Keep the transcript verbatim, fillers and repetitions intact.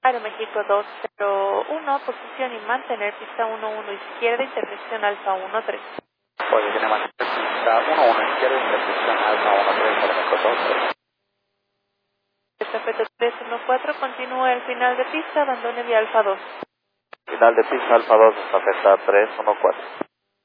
Aeroméxico dos cero uno, posición y mantener pista uno uno izquierda, intersección Alfa uno tres. Posición y mantener pista uno uno izquierda, intersección Alfa uno tres, Aeroméxico dos cero. Estafeta tres uno cuatro, continúa el final de pista, abandone vía Alfa dos. Final de pista Alfa dos, estafeta tres uno cuatro.